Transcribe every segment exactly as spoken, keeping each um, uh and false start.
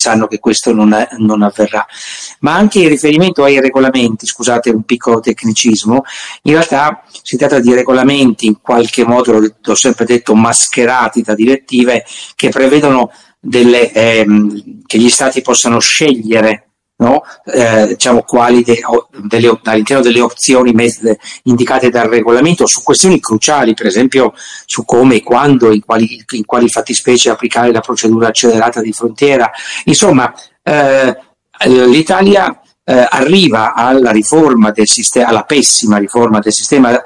sanno che questo non, è, non avverrà. Ma anche in riferimento ai regolamenti, scusate un piccolo tecnicismo, in realtà si tratta di regolamenti in qualche modo, l'ho sempre detto, mascherati da direttive che prevedono delle, ehm, che gli stati possano scegliere, no? eh, diciamo quali de, o, delle, all'interno delle opzioni messe, indicate dal regolamento su questioni cruciali, per esempio su come e quando, in quali, in quali fattispecie applicare la procedura accelerata di frontiera. Insomma, eh, l'Italia eh, arriva alla riforma del sistema, alla pessima riforma del sistema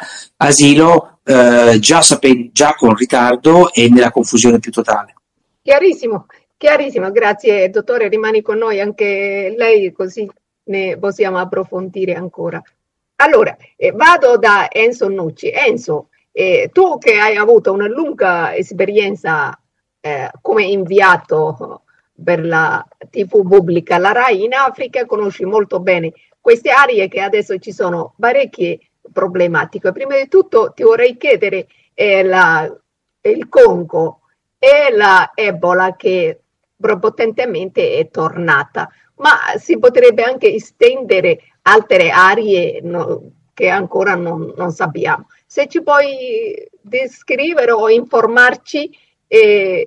asilo eh, già, sape, già con ritardo e nella confusione più totale. Chiarissimo. Chiarissimo, grazie dottore, rimani con noi anche lei così ne possiamo approfondire ancora. Allora, eh, vado da Enzo Nucci. Enzo, eh, tu che hai avuto una lunga esperienza eh, come inviato per la tivù pubblica, la RAI in Africa, conosci molto bene queste aree che adesso ci sono parecchie problematiche. Prima di tutto ti vorrei chiedere eh, la, il Congo e la Ebola che potentemente è tornata, ma si potrebbe anche estendere altre aree no, che ancora non, non sappiamo. Se ci puoi descrivere o informarci eh,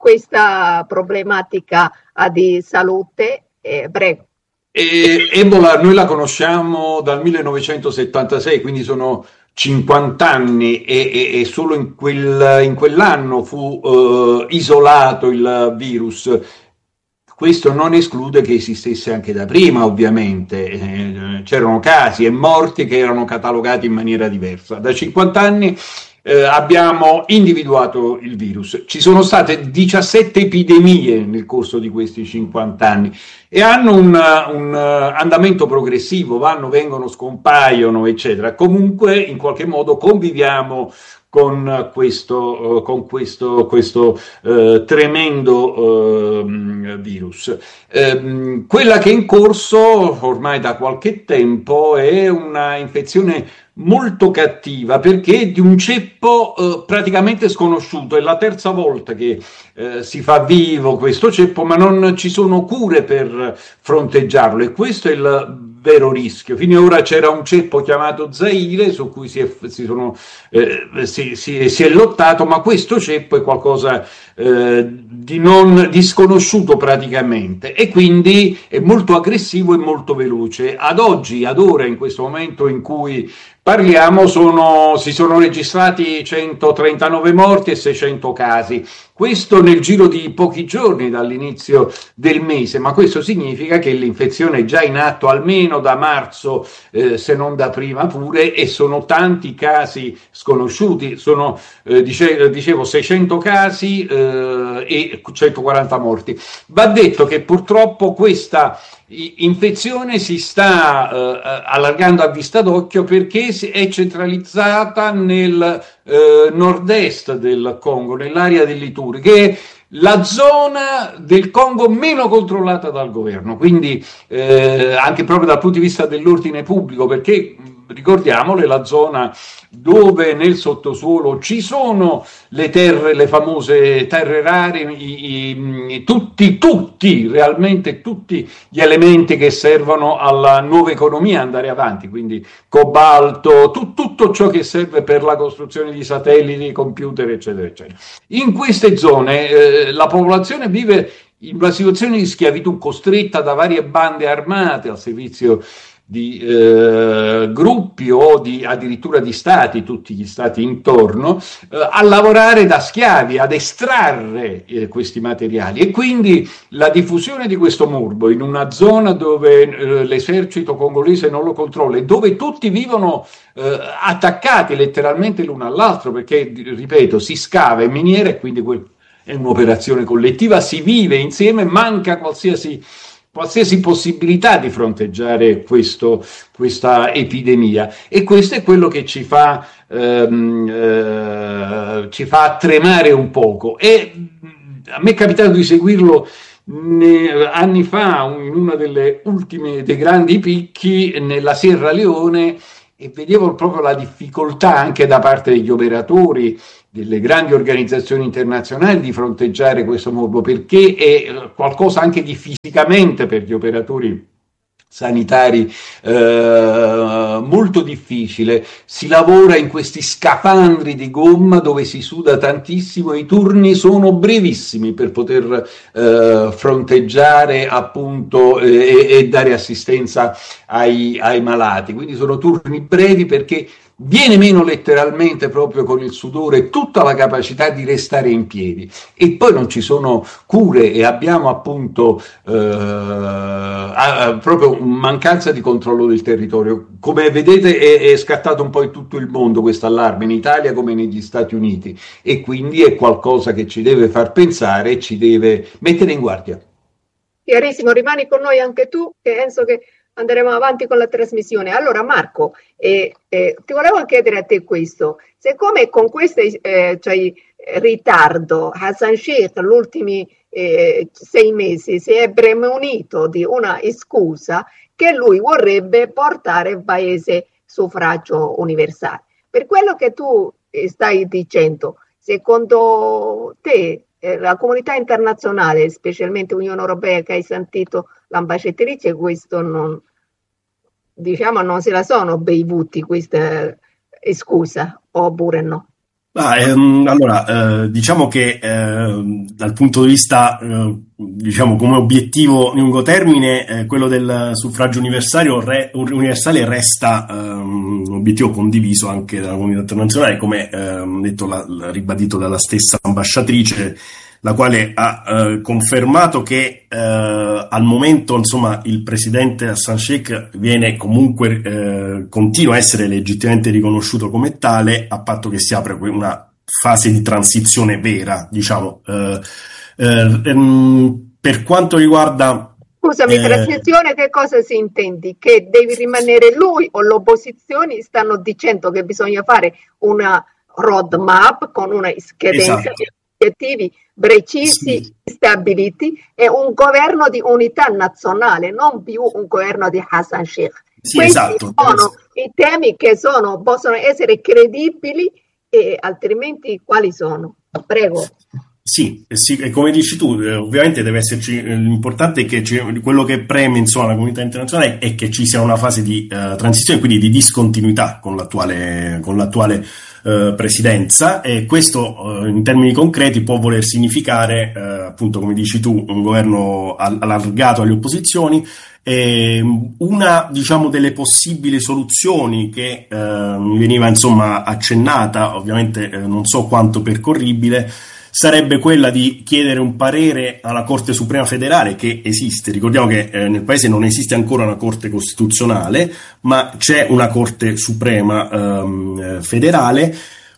questa problematica di salute, eh, prego. E, Ebola noi la conosciamo dal millenovecentosettantasei, quindi sono cinquanta anni e, e, e solo in, quel, in quell'anno fu uh, isolato il virus. Questo non esclude che esistesse anche da prima, ovviamente. Eh, c'erano casi e morti che erano catalogati in maniera diversa. Da cinquanta anni eh, abbiamo individuato il virus. Ci sono state diciassette epidemie nel corso di questi cinquanta anni e hanno un, un andamento progressivo, vanno, vengono, scompaiono, eccetera. Comunque, in qualche modo, conviviamo con questo, con questo, questo eh, tremendo eh, virus. Eh, quella che è in corso ormai da qualche tempo è una infezione molto cattiva perché è di un ceppo eh, praticamente sconosciuto, è la terza volta che eh, si fa vivo questo ceppo, ma non ci sono cure per fronteggiarlo e questo è il vero rischio. Finora c'era un ceppo chiamato Zaire su cui si è, si sono, eh, si, si, si è lottato, ma questo ceppo è qualcosa eh, di, non, di sconosciuto praticamente e quindi è molto aggressivo e molto veloce. Ad oggi, ad ora, in questo momento in cui parliamo, sono, si sono registrati centotrentanove morti e seicento casi. Questo nel giro di pochi giorni dall'inizio del mese, ma questo significa che l'infezione è già in atto almeno da marzo, eh, se non da prima pure, e sono tanti casi sconosciuti. Sono, eh, dice, dicevo, seicento casi eh, e centoquaranta morti. Va detto che purtroppo questa infezione si sta eh, allargando a vista d'occhio perché è centralizzata nel eh, nord-est del Congo, nell'area dell'Ituri, che è la zona del Congo meno controllata dal governo, quindi eh, anche proprio dal punto di vista dell'ordine pubblico, perché ricordiamole, la zona dove nel sottosuolo ci sono le terre, le famose terre rare, i, i, tutti, tutti, realmente tutti gli elementi che servono alla nuova economia andare avanti, quindi cobalto, tu, tutto ciò che serve per la costruzione di satelliti, computer, eccetera, eccetera. In queste zone eh, la popolazione vive in una situazione di schiavitù costretta da varie bande armate al servizio di eh, gruppi o di, addirittura di stati, tutti gli stati intorno, eh, a lavorare da schiavi, ad estrarre eh, questi materiali e quindi la diffusione di questo morbo in una zona dove eh, l'esercito congolese non lo controlla e dove tutti vivono eh, attaccati letteralmente l'uno all'altro perché, ripeto, si scava in miniera e quindi quel, è un'operazione collettiva, si vive insieme, manca qualsiasi qualsiasi possibilità di fronteggiare questo, questa epidemia e questo è quello che ci fa, ehm, eh, ci fa tremare un poco e a me è capitato di seguirlo ne, anni fa in una delle ultime dei grandi picchi nella Sierra Leone e vedevo proprio la difficoltà anche da parte degli operatori delle grandi organizzazioni internazionali di fronteggiare questo morbo, perché è qualcosa anche di fisicamente per gli operatori sanitari eh, molto difficile. Si lavora in questi scafandri di gomma dove si suda tantissimo, i turni sono brevissimi per poter eh, fronteggiare appunto eh, e, e dare assistenza ai, ai malati, quindi sono turni brevi perché viene meno letteralmente proprio con il sudore tutta la capacità di restare in piedi, e poi non ci sono cure e abbiamo appunto eh, proprio mancanza di controllo del territorio. Come vedete è, è scattato un po' in tutto il mondo questo allarme, in Italia come negli Stati Uniti, e quindi è qualcosa che ci deve far pensare e ci deve mettere in guardia. Chiarissimo, rimani con noi anche tu, che penso che andremo avanti con la trasmissione. Allora Marco, eh, eh, ti volevo chiedere a te questo: siccome con questo eh, cioè, ritardo Hassan Sheikh negli ultimi eh, sei mesi si è premunito di una scusa che lui vorrebbe portare il paese suffragio universale. Per quello che tu stai dicendo, secondo te eh, la comunità internazionale, specialmente l'Unione Europea, che hai sentito l'ambasciatrice, questo non, diciamo, non se la sono bevuti questa scusa, oppure no? Ah, ehm, allora, eh, diciamo che eh, dal punto di vista, eh, diciamo, come obiettivo di lungo termine, eh, quello del suffragio universale, re, universale resta ehm, un obiettivo condiviso anche dalla comunità internazionale, come ehm, detto, la, la, ribadito dalla stessa ambasciatrice, la quale ha eh, confermato che eh, al momento, insomma, il presidente Hassan Sheikh viene comunque eh, continua a essere legittimamente riconosciuto come tale, a patto che si apre una fase di transizione vera, diciamo. Eh, eh, ehm, per quanto riguarda Scusami, eh, transizione, che cosa si intendi? Che devi rimanere lui, o l'opposizione stanno dicendo che bisogna fare una roadmap con una scadenza, esatto, di obiettivi precisi, sì, stabiliti, e un governo di unità nazionale, non più un governo di Hassan Sheikh. sì, Questi esatto, sono i temi che sono, possono essere credibili, e altrimenti quali sono? Prego. Sì, sì, e come dici tu, eh, ovviamente deve esserci, eh, l'importante è che ci, quello che preme, insomma, la comunità internazionale è che ci sia una fase di eh, transizione, quindi di discontinuità con l'attuale, con l'attuale eh, presidenza, e questo eh, in termini concreti può voler significare, eh, appunto come dici tu, un governo allargato alle opposizioni. E una, diciamo, delle possibili soluzioni che eh, mi veniva, insomma, accennata, ovviamente eh, non so quanto percorribile, sarebbe quella di chiedere un parere alla Corte Suprema Federale, che esiste. Ricordiamo che eh, nel paese non esiste ancora una Corte Costituzionale, ma c'è una Corte Suprema ehm, federale,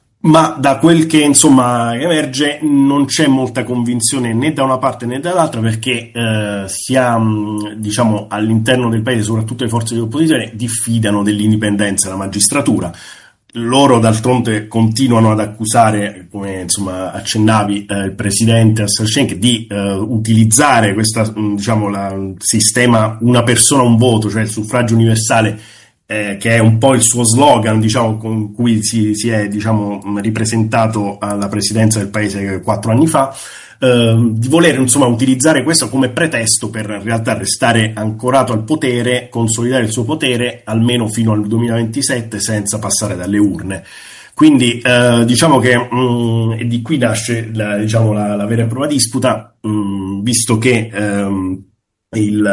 ma da quel che, insomma, emerge non c'è molta convinzione né da una parte né dall'altra, perché eh, si ha, diciamo, all'interno del paese, soprattutto le forze di opposizione, diffidano dell'indipendenza della magistratura. Loro d'altronde continuano ad accusare, come, insomma, accennavi, eh, il presidente Hassan Sheikh di eh, utilizzare questa, diciamo, la, il sistema una persona un voto, cioè il suffragio universale, eh, che è un po' il suo slogan, diciamo, con cui si, si è, diciamo, ripresentato alla presidenza del paese quattro anni fa. Uh, di voler, insomma, utilizzare questo come pretesto per in realtà restare ancorato al potere, consolidare il suo potere almeno fino al duemilaventisette senza passare dalle urne. Quindi uh, diciamo che um, e di qui nasce la, diciamo, la, la vera e propria disputa, um, visto che um, il,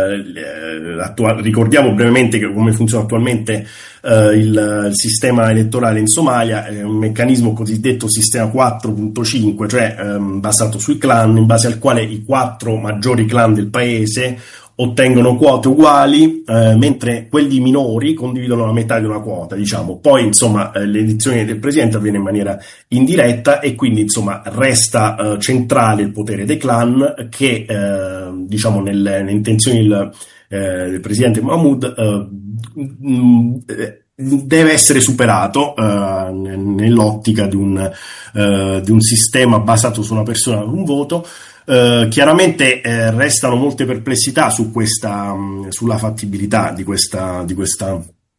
uh, ricordiamo brevemente che come funziona attualmente uh, il, il sistema elettorale in Somalia. È un meccanismo cosiddetto sistema quattro punto cinque, cioè um, basato sui clan, in base al quale i quattro maggiori clan del paese ottengono quote uguali, eh, mentre quelli minori condividono la metà di una quota, diciamo. Poi, insomma, eh, l'elezione del presidente avviene in maniera indiretta, e quindi, insomma, resta eh, centrale il potere dei clan, che, eh, diciamo, nelle, nelle intenzioni del, eh, del presidente Mahmoud eh, mh, deve essere superato eh, nell'ottica di un, eh, di un sistema basato su una persona, un voto. Uh, chiaramente eh, restano molte perplessità su questa, mh, sulla fattibilità di questa, di questa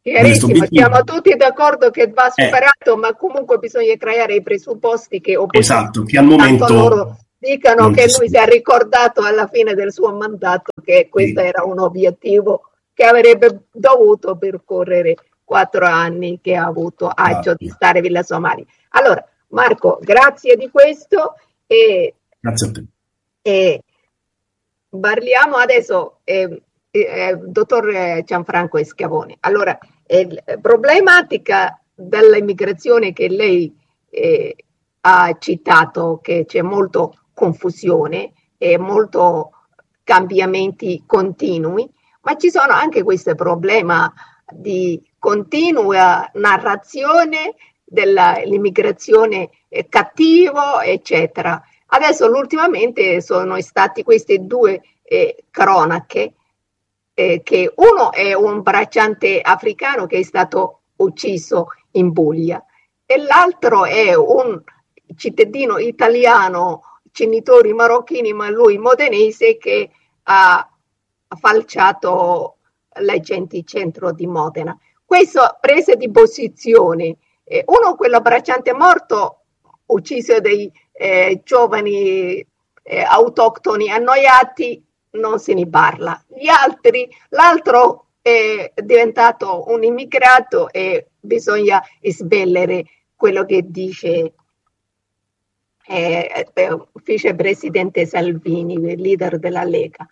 Chiarissimo, siamo tutti d'accordo che va superato, eh. ma comunque bisogna creare i presupposti che esatto, che al momento loro dicano che lui si è ricordato alla fine del suo mandato che questo sì. era un obiettivo che avrebbe dovuto percorrere quattro anni che ha avuto agio ah, di stare Villa Somalia. Allora, Marco, grazie di questo e, grazie a te. E parliamo adesso, eh, eh, dottor Gianfranco Schiavone. Allora, eh, problematica dell'immigrazione che lei eh, ha citato, che c'è molto confusione e molto cambiamenti continui, ma ci sono anche questo problema di continua narrazione dell'immigrazione cattivo, eccetera. Adesso, ultimamente, sono stati queste due eh, cronache, eh, che uno è un bracciante africano che è stato ucciso in Puglia e l'altro è un cittadino italiano, genitori marocchini, ma lui modenese, che ha falciato l'agente centro di Modena. Questa presa di posizione, eh, uno, quello bracciante morto, ucciso dei eh, giovani eh, autoctoni annoiati, non se ne parla. Gli altri, l'altro è diventato un immigrato e bisogna sbellere quello che dice eh, eh, vicepresidente Salvini, il leader della Lega.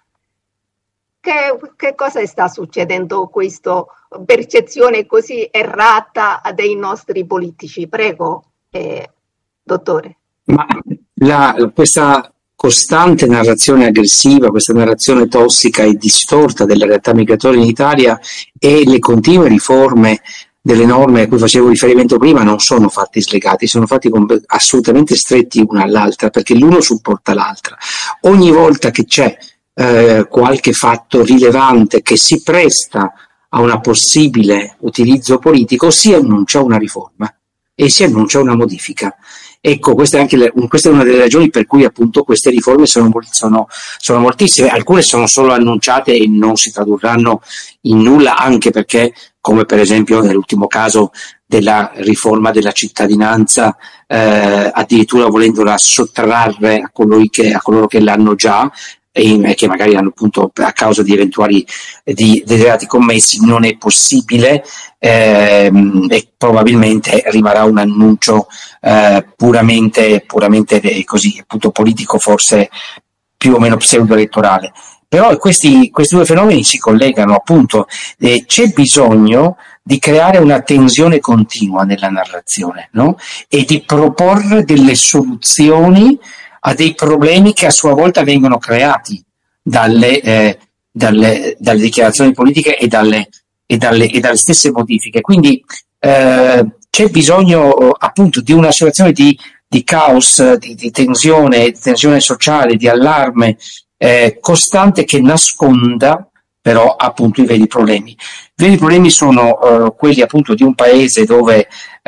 Che, che cosa sta succedendo, questa percezione così errata dei nostri politici? Prego, eh, dottore. Ma la, questa costante narrazione aggressiva, questa narrazione tossica e distorta della realtà migratoria in Italia e le continue riforme delle norme a cui facevo riferimento prima non sono fatti slegati, sono fatti assolutamente stretti una all'altra, perché l'uno supporta l'altra. Ogni volta che c'è Eh, qualche fatto rilevante che si presta a un possibile utilizzo politico, si annuncia una riforma e si annuncia una modifica. Ecco, questa è, anche le, questa è una delle ragioni per cui appunto queste riforme sono, sono, sono moltissime. Alcune sono solo annunciate e non si tradurranno in nulla, anche perché, come per esempio nell'ultimo caso della riforma della cittadinanza, eh, addirittura volendola sottrarre a coloro che, a coloro che l'hanno già, e che magari hanno appunto a causa di eventuali di, di reati commessi, non è possibile, ehm, e probabilmente rimarrà un annuncio eh, puramente puramente così appunto politico, forse più o meno pseudo-elettorale. Però questi, questi due fenomeni si collegano appunto, eh, c'è bisogno di creare una tensione continua nella narrazione, no? E di proporre delle soluzioni a dei problemi che a sua volta vengono creati dalle, eh, dalle, dalle dichiarazioni politiche e dalle, e dalle, e dalle stesse modifiche. Quindi eh, c'è bisogno appunto di una situazione di, di caos, di, di tensione, di tensione sociale, di allarme eh, costante, che nasconda però appunto i veri problemi. I veri problemi sono eh, quelli appunto di un paese dove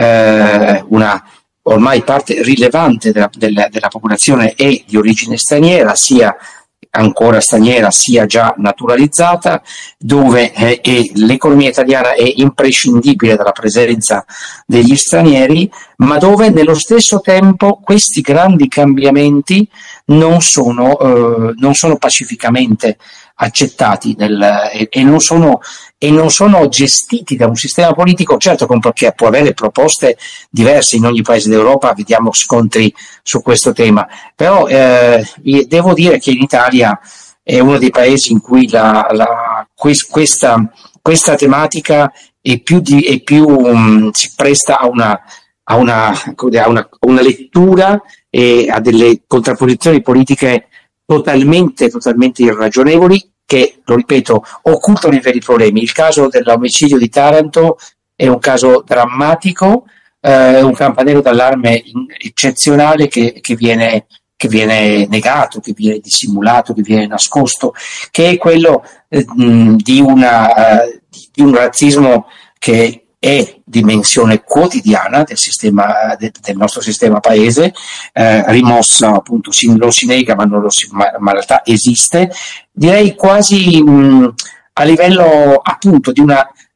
eh, una ormai parte rilevante della, della, della popolazione è di origine straniera, sia ancora straniera sia già naturalizzata, dove eh, è, l'economia italiana è imprescindibile dalla presenza degli stranieri, ma dove nello stesso tempo questi grandi cambiamenti non sono, eh, non sono pacificamente accettati nel, e, e, non sono, e non sono gestiti da un sistema politico, certo, perché può avere proposte diverse in ogni paese d'Europa, vediamo scontri su questo tema, però eh, devo dire che in Italia è uno dei paesi in cui la, la, questa, questa tematica è più, di, è più um, si presta a una, a una, a una, una lettura e a delle contrapposizioni politiche totalmente, totalmente irragionevoli, che, lo ripeto, occultano i veri problemi. Il caso dell'omicidio di Taranto è un caso drammatico, eh, un campanello d'allarme eccezionale che, che viene che viene negato, che viene dissimulato, che viene nascosto, che è quello eh, di, una, uh, di un razzismo che è dimensione quotidiana del sistema de, del nostro sistema paese, eh, rimossa appunto, si, lo si nega ma, non lo si, ma, ma in realtà esiste, direi quasi mh, a livello appunto di una,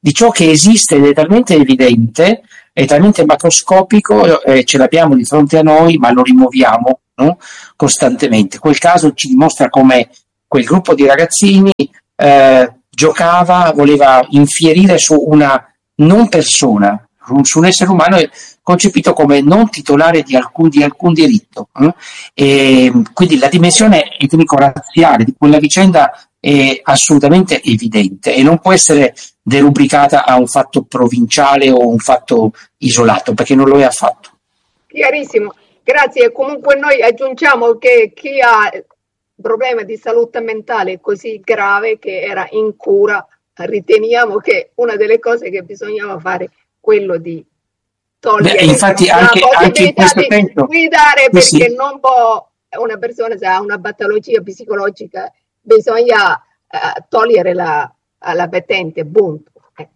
di ciò che esiste ed è talmente evidente, è talmente macroscopico, eh, ce l'abbiamo di fronte a noi, ma lo rimuoviamo, no? Costantemente. Quel caso ci dimostra come quel gruppo di ragazzini eh, giocava, voleva infierire su una non persona, su un essere umano concepito come non titolare di alcun, di alcun diritto. Eh? E quindi la dimensione etnico-razziale di quella vicenda è assolutamente evidente e non può essere derubricata a un fatto provinciale o un fatto isolato, perché non lo è affatto. Chiarissimo, grazie. Comunque noi aggiungiamo che chi ha problema di salute mentale così grave che era in cura, riteniamo che una delle cose che bisognava fare quello di togliere Beh, infatti la anche, anche in possibilità questo di senso guidare, perché sì, sì. non può, una persona se ha una patologia psicologica bisogna uh, togliere la, la patente, punto.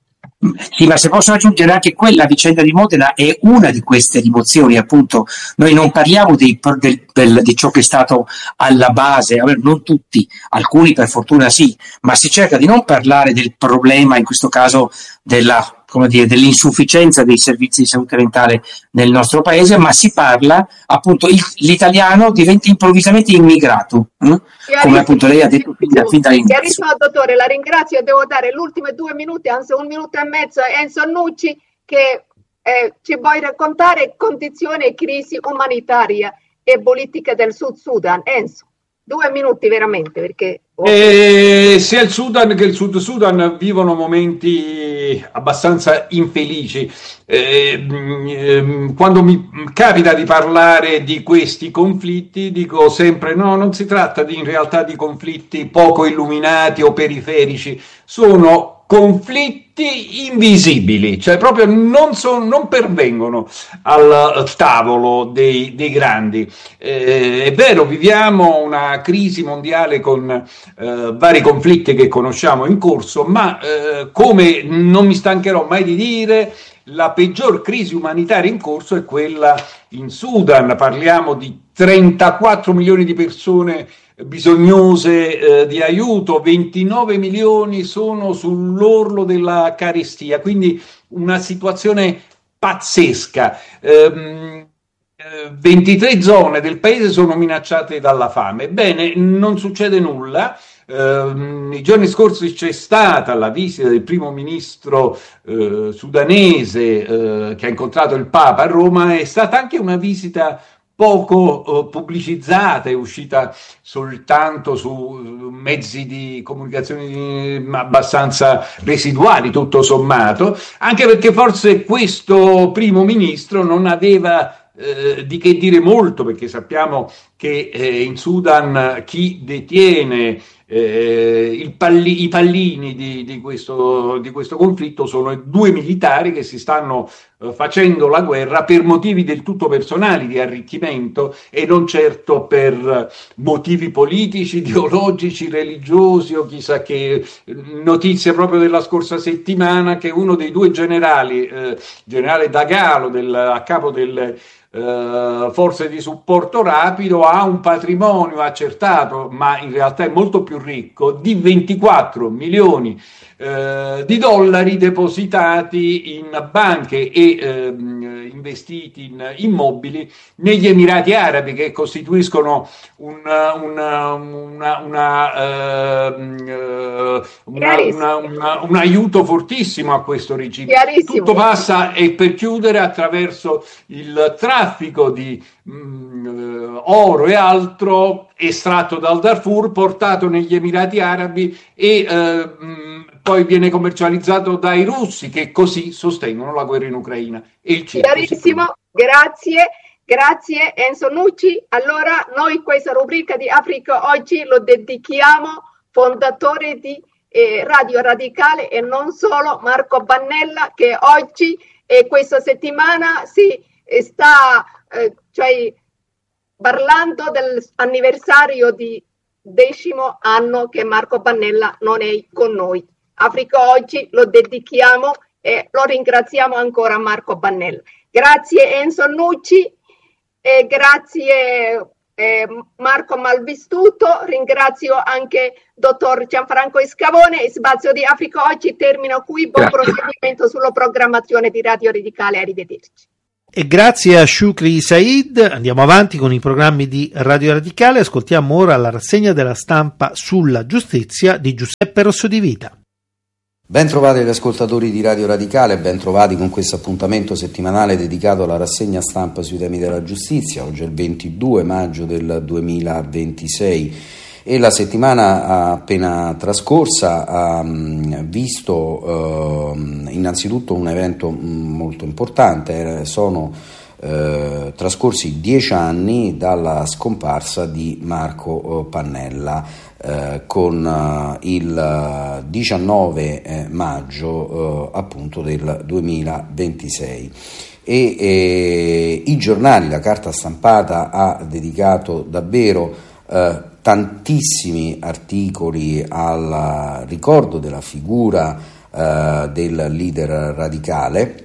Sì, ma se posso aggiungere anche quella vicenda di Modena è una di queste rimozioni, appunto. Noi non parliamo di, del, del, di ciò che è stato alla base, non tutti, alcuni per fortuna sì, ma si cerca di non parlare del problema, in questo caso della, come dire, dell'insufficienza dei servizi di salute mentale nel nostro paese, ma si parla appunto il, l'italiano diventa improvvisamente immigrato, eh? Come appunto lei ha detto fin, da, fin dall'inizio. Chiarissimo, dottore, la ringrazio. Devo dare l'ultime due minuti, anzi un minuto e mezzo a Enzo Nucci che eh, ci vuoi raccontare condizioni e crisi umanitaria e politica del Sud Sudan. Enzo, due minuti veramente, perché Eh, sia il Sudan che il Sud Sudan vivono momenti abbastanza infelici. Eh, ehm, quando mi capita di parlare di questi conflitti, dico sempre: no, non si tratta di, in realtà di conflitti poco illuminati o periferici, sono conflitti invisibili, cioè proprio non, son, non pervengono al tavolo dei, dei grandi. Eh, è vero, viviamo una crisi mondiale con eh, vari conflitti che conosciamo in corso, ma eh, come non mi stancherò mai di dire, la peggior crisi umanitaria in corso è quella in Sudan. Parliamo di trentaquattro milioni di persone bisognose eh, di aiuto, ventinove milioni sono sull'orlo della carestia, quindi una situazione pazzesca. Ehm, ventitré zone del paese sono minacciate dalla fame. Bene, non succede nulla. Uh, nei giorni scorsi c'è stata la visita del primo ministro uh, sudanese uh, che ha incontrato il Papa a Roma. È stata anche una visita poco uh, pubblicizzata, è uscita soltanto su mezzi di comunicazione abbastanza residuali, tutto sommato, anche perché forse questo primo ministro non aveva Eh, di che dire molto, perché sappiamo che eh, in Sudan chi detiene eh, il palli, i pallini di, di, questo, di questo conflitto sono due militari che si stanno eh, facendo la guerra per motivi del tutto personali di arricchimento e non certo per motivi politici, ideologici, religiosi o chissà che. Notizie proprio della scorsa settimana che uno dei due generali, eh, generale Dagalo, del, a capo del Uh, forze di supporto rapido, ha un patrimonio accertato, ma in realtà è molto più ricco, di ventiquattro milioni uh, di dollari depositati in banche e uh, investiti in immobili negli Emirati Arabi, che costituiscono un, una, una, una, uh, una, una, una, un aiuto fortissimo a questo regime. Tutto passa, e per chiudere, attraverso il traffico traffico di mh, oro e altro estratto dal Darfur, portato negli Emirati Arabi e eh, mh, poi viene commercializzato dai russi, che così sostengono la guerra in Ucraina. E il Chiarissimo, grazie. Grazie Enzo Nucci. Allora noi questa rubrica di Africa Oggi lo dedichiamo fondatore di eh, Radio Radicale e non solo, Marco Pannella, che oggi e questa settimana si sta eh, cioè, parlando dell'anniversario di decimo anno che Marco Pannella non è con noi. Africa Oggi lo dedichiamo e lo ringraziamo ancora Marco Pannella. Grazie Enzo Nucci e grazie eh, Marco Malvissuto, ringrazio anche dottor Gianfranco Scavone. Spazio di Africa Oggi termina qui, buon Grazie. proseguimento sulla programmazione di Radio Radicale, arrivederci. E grazie a Shukri Said andiamo avanti con i programmi di Radio Radicale. Ascoltiamo ora la rassegna della stampa sulla giustizia di Giuseppe Rossodivita. Ben trovati gli ascoltatori di Radio Radicale, ben trovati con questo appuntamento settimanale dedicato alla rassegna stampa sui temi della giustizia. Oggi è il ventidue maggio del duemilaventisei e la settimana appena trascorsa ha visto eh, innanzitutto un evento molto importante. Sono eh, trascorsi dieci anni dalla scomparsa di Marco Pannella, eh, con eh, il diciannove eh, maggio eh, appunto del duemilaventisei. E eh, i giornali, la carta stampata ha dedicato davvero eh, tantissimi articoli al ricordo della figura eh, del leader radicale,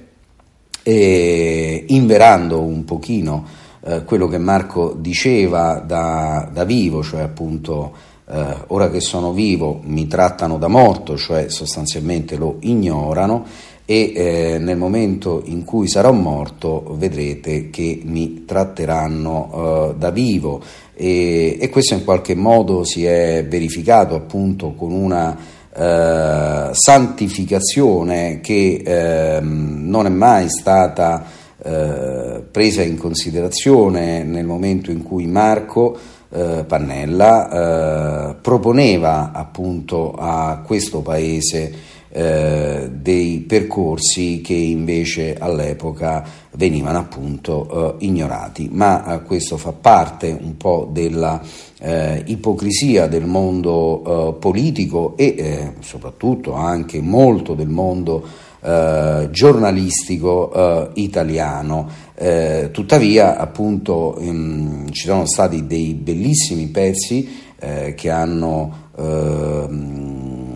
e inverando un pochino eh, quello che Marco diceva da, da vivo, cioè appunto eh, ora che sono vivo mi trattano da morto, cioè sostanzialmente lo ignorano, e eh, nel momento in cui sarò morto vedrete che mi tratteranno eh, da vivo. E, e questo in qualche modo si è verificato appunto con una eh, santificazione che eh, non è mai stata eh, presa in considerazione nel momento in cui Marco eh, Pannella eh, proponeva appunto a questo paese Eh, dei percorsi che invece all'epoca venivano appunto eh, ignorati, ma eh, questo fa parte un po' della eh, ipocrisia del mondo eh, politico e eh, soprattutto anche molto del mondo eh, giornalistico eh, italiano. Eh, tuttavia appunto ehm, ci sono stati dei bellissimi pezzi eh, che hanno eh,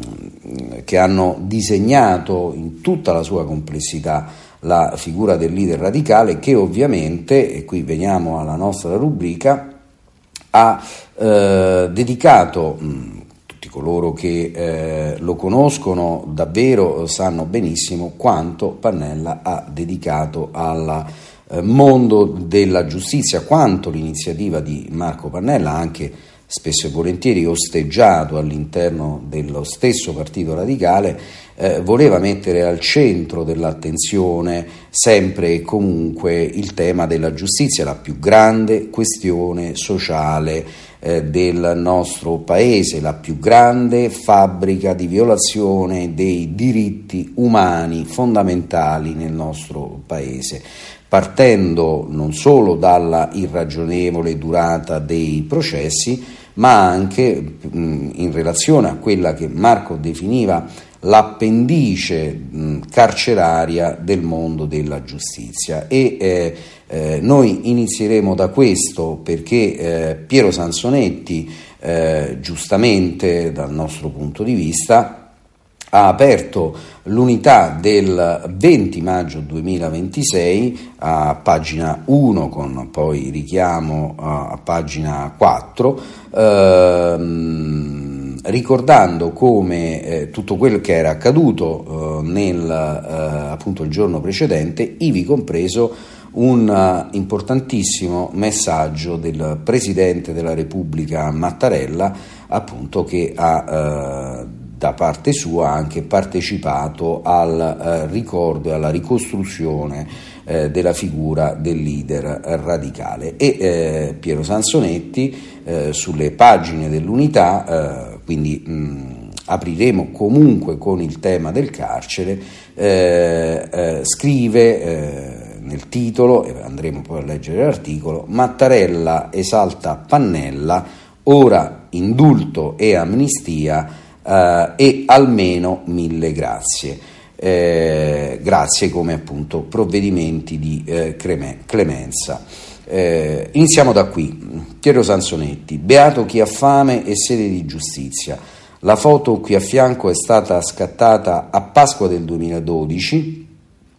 che hanno disegnato in tutta la sua complessità la figura del leader radicale, che ovviamente, e qui veniamo alla nostra rubrica, ha eh, dedicato, mh, tutti coloro che eh, lo conoscono davvero sanno benissimo quanto Pannella ha dedicato al eh, mondo della giustizia, quanto l'iniziativa di Marco Pannella, anche spesso e volentieri osteggiato all'interno dello stesso Partito Radicale, eh, voleva mettere al centro dell'attenzione sempre e comunque il tema della giustizia, la più grande questione sociale eh, del nostro paese, la più grande fabbrica di violazione dei diritti umani fondamentali nel nostro paese, partendo non solo dalla irragionevole durata dei processi, ma anche mh, in relazione a quella che Marco definiva l'appendice mh, carceraria del mondo della giustizia. E eh, eh, noi inizieremo da questo perché eh, Piero Sansonetti, eh, giustamente dal nostro punto di vista, ha aperto l'Unità del venti maggio duemilaventisei a pagina uno, con poi richiamo a, a pagina quattro, ehm, ricordando come eh, tutto quello che era accaduto eh, nel eh, appunto il giorno precedente, ivi compreso un uh, importantissimo messaggio del Presidente della Repubblica Mattarella, appunto, che ha uh, da parte sua anche partecipato al eh, ricordo e alla ricostruzione eh, della figura del leader radicale. E eh, Piero Sansonetti eh, sulle pagine dell'Unità, eh, quindi mh, apriremo comunque con il tema del carcere, eh, eh, scrive eh, nel titolo, e andremo poi a leggere l'articolo: Mattarella esalta Pannella, ora indulto e amnistia, Uh, e almeno mille grazie, eh, grazie come appunto provvedimenti di eh, clemenza. Eh, iniziamo da qui. Piero Sansonetti: beato chi ha fame e sede di giustizia. La foto qui a fianco è stata scattata a Pasqua del duemiladodici,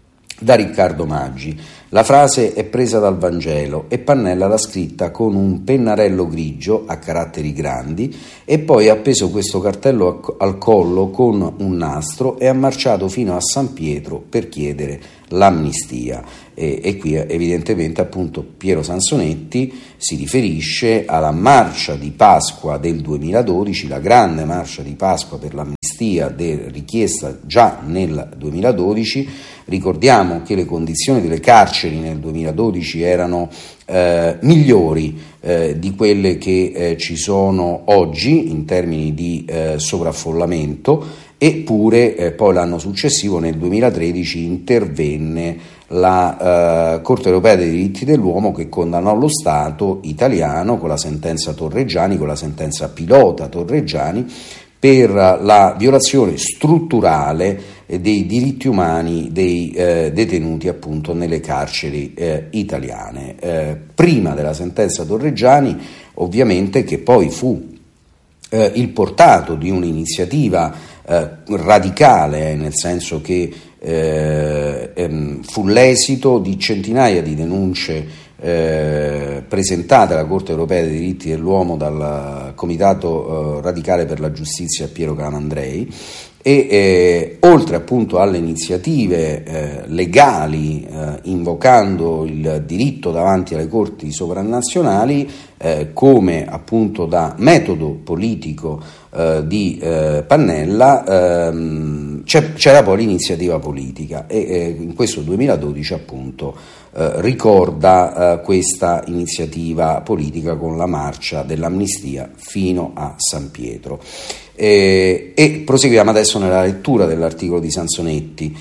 da Riccardo Maggi. La frase è presa dal Vangelo e Pannella l'ha scritta con un pennarello grigio a caratteri grandi e poi ha appeso questo cartello al collo con un nastro e ha marciato fino a San Pietro per chiedere l'amnistia. E, e qui evidentemente appunto Piero Sansonetti si riferisce alla marcia di Pasqua del duemiladodici, la grande marcia di Pasqua per l'amnistia de, richiesta già nel duemiladodici. Ricordiamo che le condizioni delle carceri nel duemiladodici erano eh, migliori eh, di quelle che eh, ci sono oggi in termini di eh, sovraffollamento, eppure eh, poi l'anno successivo, nel duemilatredici, intervenne la eh, Corte Europea dei Diritti dell'Uomo, che condannò lo Stato italiano con la sentenza Torreggiani, con la sentenza pilota Torreggiani, per la violazione strutturale dei diritti umani dei eh, detenuti appunto nelle carceri eh, italiane. Eh, prima della sentenza Torreggiani, ovviamente, che poi fu eh, il portato di un'iniziativa eh, radicale, nel senso che eh, ehm, fu l'esito di centinaia di denunce Eh, presentate alla Corte Europea dei Diritti dell'Uomo dal Comitato eh, Radicale per la Giustizia Piero Calamandrei e eh, oltre appunto alle iniziative eh, legali eh, invocando il diritto davanti alle corti sovranazionali eh, come appunto da metodo politico eh, di eh, Pannella, ehm, c'era poi l'iniziativa politica e eh, in questo duemiladodici appunto Uh, ricorda uh, questa iniziativa politica con la marcia dell'amnistia fino a San Pietro. E, e proseguiamo adesso nella lettura dell'articolo di Sansonetti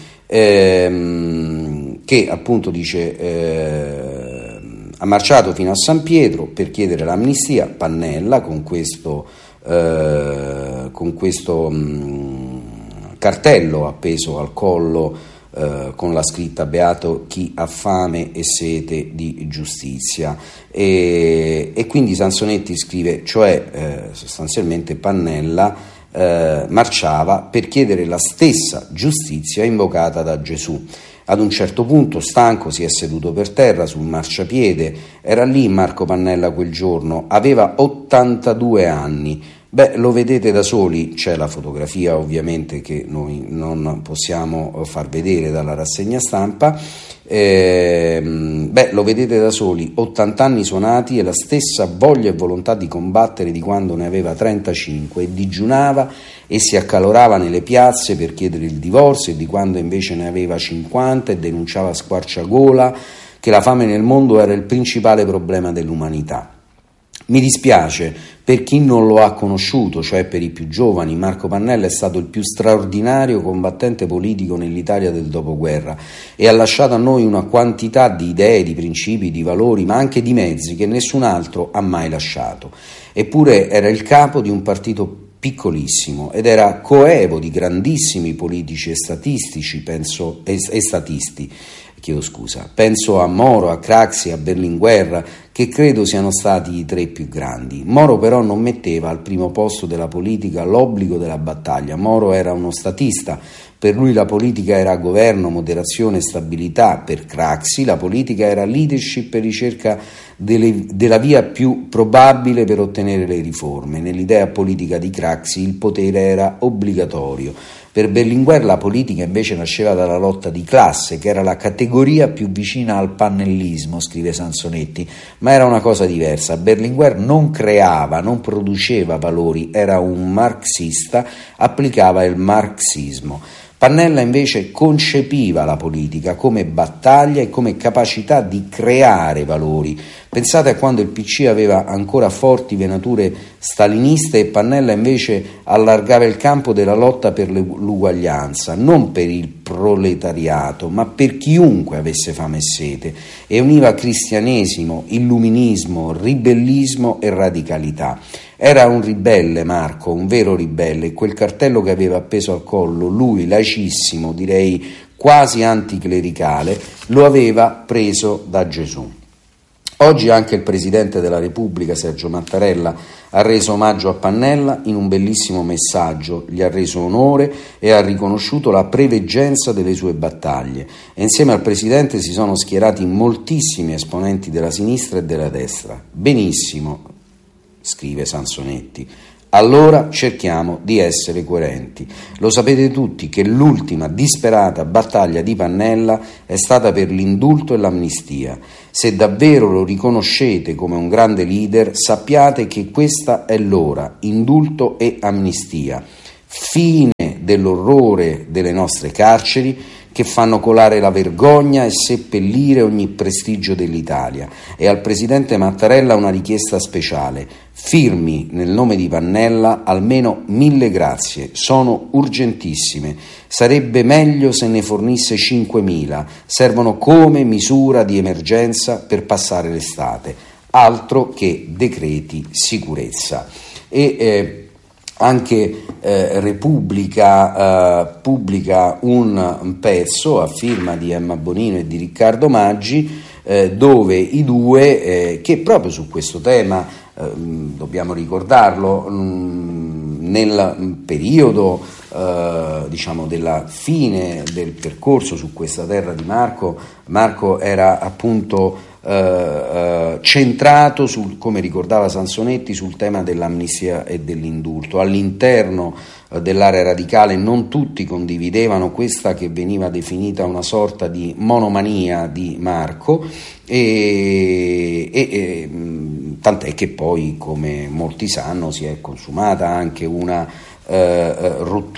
ehm, che appunto dice eh, ha marciato fino a San Pietro per chiedere l'amnistia. Pannella con questo, eh, con questo mh, cartello appeso al collo Uh, con la scritta "Beato chi ha fame e sete di giustizia", e, e quindi Sansonetti scrive, cioè eh, sostanzialmente Pannella eh, marciava per chiedere la stessa giustizia invocata da Gesù. Ad un certo punto, stanco, si è seduto per terra sul marciapiede. Era lì Marco Pannella quel giorno, aveva ottantadue anni. Beh, lo vedete da soli, c'è la fotografia ovviamente che noi non possiamo far vedere dalla rassegna stampa, eh, beh, lo vedete da soli, ottanta anni suonati e la stessa voglia e volontà di combattere di quando ne aveva trentacinque, e digiunava e si accalorava nelle piazze per chiedere il divorzio, e di quando invece ne aveva cinquanta e denunciava a squarciagola che la fame nel mondo era il principale problema dell'umanità. Mi dispiace per chi non lo ha conosciuto, cioè per i più giovani. Marco Pannella è stato il più straordinario combattente politico nell'Italia del dopoguerra e ha lasciato a noi una quantità di idee, di principi, di valori, ma anche di mezzi che nessun altro ha mai lasciato. Eppure era il capo di un partito piccolissimo ed era coevo di grandissimi politici e statistici, penso, e, e statisti. Chiedo scusa, penso a Moro, a Craxi, a Berlinguer, che credo siano stati i tre più grandi. Moro però non metteva al primo posto della politica l'obbligo della battaglia. Moro era uno statista, per lui la politica era governo, moderazione e stabilità. Per Craxi la politica era leadership e ricerca delle, della via più probabile per ottenere le riforme. Nell'idea politica di Craxi il potere era obbligatorio. Per Berlinguer la politica invece nasceva dalla lotta di classe, che era la categoria più vicina al pannellismo, scrive Sansonetti, ma era una cosa diversa. Berlinguer non creava, non produceva valori, era un marxista, applicava il marxismo. Pannella invece concepiva la politica come battaglia e come capacità di creare valori. Pensate a quando il P C aveva ancora forti venature staliniste e Pannella invece allargava il campo della lotta per l'uguaglianza, non per il proletariato, ma per chiunque avesse fame e sete, e univa cristianesimo, illuminismo, ribellismo e radicalità. Era un ribelle Marco, un vero ribelle, e quel cartello che aveva appeso al collo, lui, laicissimo, direi quasi anticlericale, lo aveva preso da Gesù. Oggi anche il Presidente della Repubblica, Sergio Mattarella, ha reso omaggio a Pannella in un bellissimo messaggio, gli ha reso onore e ha riconosciuto la preveggenza delle sue battaglie, e insieme al Presidente si sono schierati moltissimi esponenti della sinistra e della destra. Benissimo, scrive Sansonetti. Allora cerchiamo di essere coerenti. Lo sapete tutti che l'ultima disperata battaglia di Pannella è stata per l'indulto e l'amnistia. Se davvero lo riconoscete come un grande leader, sappiate che questa è l'ora, indulto e amnistia. Fine dell'orrore delle nostre carceri che fanno colare la vergogna e seppellire ogni prestigio dell'Italia. E al Presidente Mattarella una richiesta speciale: firmi nel nome di Pannella almeno mille grazie, sono urgentissime. Sarebbe meglio se ne fornisse cinquemila, servono come misura di emergenza per passare l'estate, altro che decreti sicurezza. E eh, Anche eh, Repubblica eh, pubblica un, un pezzo a firma di Emma Bonino e di Riccardo Maggi, eh, dove i due, eh, che proprio su questo tema, eh, dobbiamo ricordarlo, mh, nel periodo eh, diciamo della fine del percorso su questa terra di Marco, Marco era appunto Uh, uh, centrato, sul, come ricordava Sansonetti, sul tema dell'amnistia e dell'indulto. All'interno uh, dell'area radicale non tutti condividevano questa che veniva definita una sorta di monomania di Marco, e, e, e tant'è che poi, come molti sanno, si è consumata anche una Eh,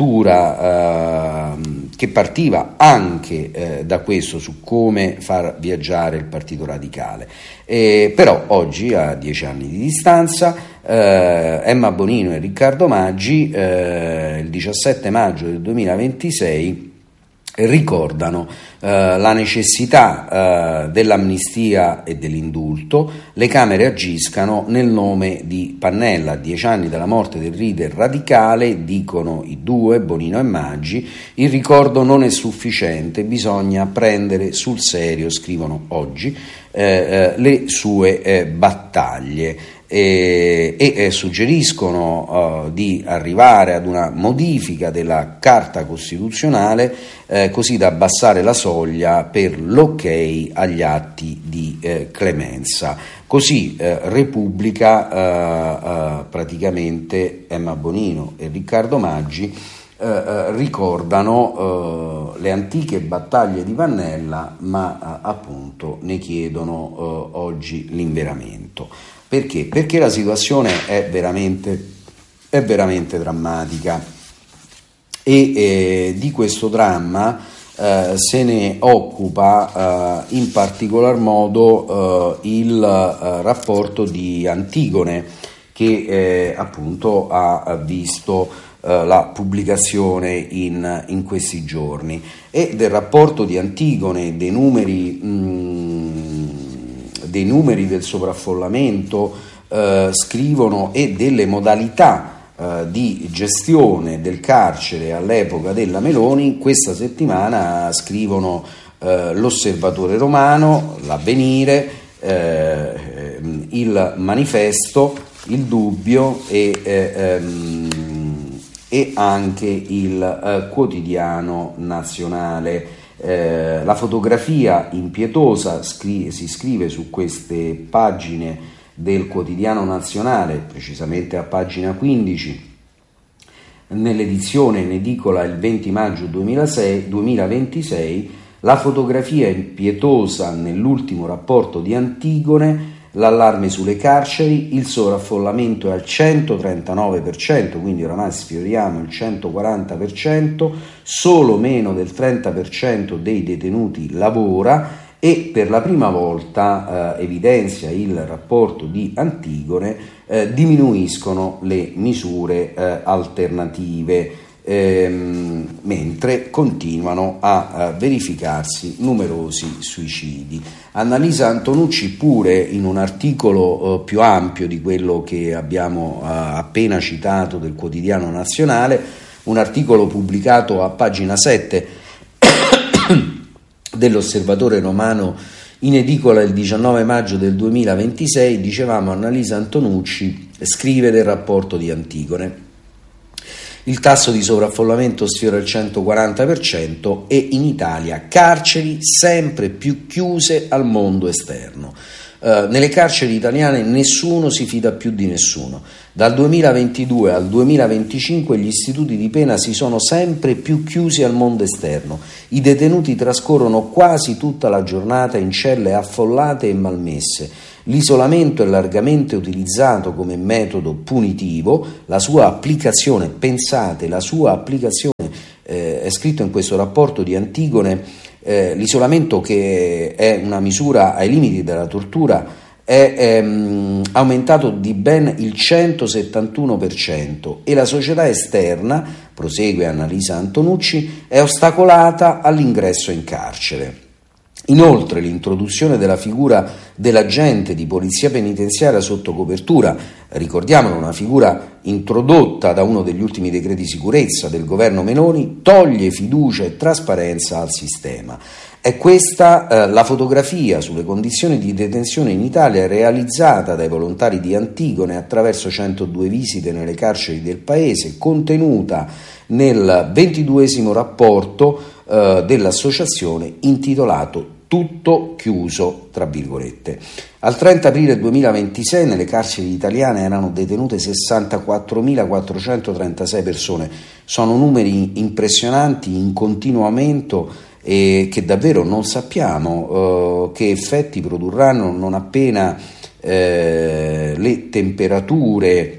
rottura eh, che partiva anche eh, da questo, su come far viaggiare il Partito Radicale. E, però oggi, a dieci anni di distanza, eh, Emma Bonino e Riccardo Maggi, eh, il diciassette maggio del duemilaventisei, ricordano eh, la necessità eh, dell'amnistia e dell'indulto. Le Camere agiscano nel nome di Pannella. A dieci anni dalla morte del leader radicale, dicono i due, Bonino e Maggi, il ricordo non è sufficiente, bisogna prendere sul serio, scrivono oggi, eh, eh, le sue eh, battaglie. E, e, e suggeriscono uh, di arrivare ad una modifica della Carta Costituzionale eh, così da abbassare la soglia per l'ok agli atti di eh, clemenza. Così eh, Repubblica, eh, eh, praticamente Emma Bonino e Riccardo Maggi eh, eh, ricordano eh, le antiche battaglie di Pannella, ma eh, appunto ne chiedono eh, oggi l'inveramento. Perché? Perché la situazione è veramente, è veramente drammatica, e eh, di questo dramma eh, se ne occupa eh, in particolar modo eh, il eh, rapporto di Antigone, che eh, appunto ha visto eh, la pubblicazione in, in questi giorni, e del rapporto di Antigone, dei numeri mh, dei numeri del sovraffollamento eh, scrivono, e delle modalità eh, di gestione del carcere all'epoca della Meloni. Questa settimana scrivono eh, l'Osservatore Romano, l'Avvenire, eh, il Manifesto, il Dubbio e, eh, ehm, e anche il eh, Quotidiano Nazionale. Eh, la fotografia impietosa scri- si scrive su queste pagine del Quotidiano Nazionale, precisamente a pagina quindici, nell'edizione in edicola il venti maggio duemilaventisei, la fotografia impietosa nell'ultimo rapporto di Antigone, l'allarme sulle carceri, il sovraffollamento è al centotrentanove per cento, quindi oramai sfioriamo il centoquaranta per cento, solo meno del trenta per cento dei detenuti lavora, e per la prima volta, eh, evidenzia il rapporto di Antigone, eh, diminuiscono le misure eh, alternative, ehm, mentre continuano a, a verificarsi numerosi suicidi. Annalisa Antonucci pure, in un articolo eh, più ampio di quello che abbiamo eh, appena citato del Quotidiano Nazionale, un articolo pubblicato a pagina sette dell'Osservatore Romano in edicola il diciannove maggio del duemilaventisei, dicevamo Annalisa Antonucci scrive del rapporto di Antigone. Il tasso di sovraffollamento sfiora il centoquaranta per cento e in Italia carceri sempre più chiuse al mondo esterno. Uh, nelle carceri italiane nessuno si fida più di nessuno. Dal duemilaventidue al duemilaventicinque gli istituti di pena si sono sempre più chiusi al mondo esterno. I detenuti trascorrono quasi tutta la giornata in celle affollate e malmesse. L'isolamento è largamente utilizzato come metodo punitivo, la sua applicazione, pensate, la sua applicazione, eh, è scritto in questo rapporto di Antigone, Eh, l'isolamento, che è una misura ai limiti della tortura, è ehm, aumentato di ben il centosettantuno per cento e la società esterna, prosegue Annalisa Antonucci, è ostacolata all'ingresso in carcere. Inoltre l'introduzione della figura dell'agente di polizia penitenziaria sotto copertura, ricordiamolo, una figura introdotta da uno degli ultimi decreti sicurezza del governo Meloni, toglie fiducia e trasparenza al sistema. È questa eh, la fotografia sulle condizioni di detenzione in Italia realizzata dai volontari di Antigone attraverso centodue visite nelle carceri del paese, contenuta nel ventiduesimo rapporto eh, dell'associazione intitolato Tutto chiuso, tra virgolette. Al trenta aprile duemilaventisei nelle carceri italiane erano detenute sessantaquattromilaquattrocentotrentasei persone. Sono numeri impressionanti, in continuo aumento, e che davvero non sappiamo eh, che effetti produrranno non appena eh, le temperature